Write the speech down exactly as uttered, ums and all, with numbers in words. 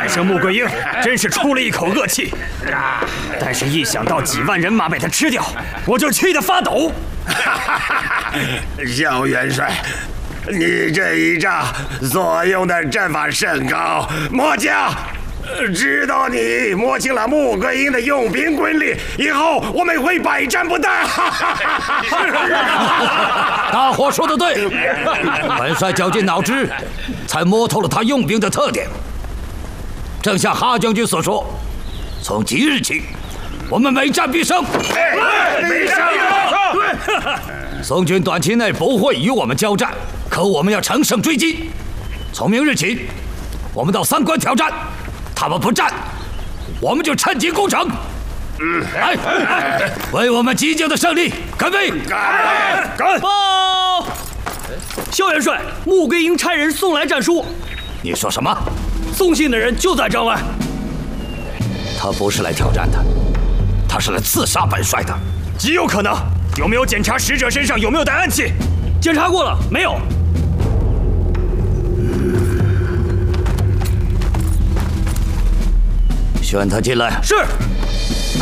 生穆桂英真是出了一口恶气，但是一想到几万人马被他吃掉，我就气得发抖。 萧元帅，你这一仗所用的阵法甚高，末将知道你摸清了穆桂英的用兵规律，以后我们会百战不殆。 大伙说的对，本帅绞尽脑汁，才摸透了他用兵的特点。正像哈将军所说，从即日起，我们每战必胜。 没胜。 宋军短期内不会与我们交战，可我们要乘胜追击。从明日起，我们到三关挑战，他们不战，我们就趁机攻城。嗯，来，为我们即将的胜利干杯！ 干！ 干！报！萧元帅，穆桂英差人送来战书。 你说什么？ 送信的人就在帐外。 他不是来挑战的，他是来刺杀本帅的， 极有可能。有没有检查使者身上有没有带暗器？检查过了，没有。 宣他进来。 是。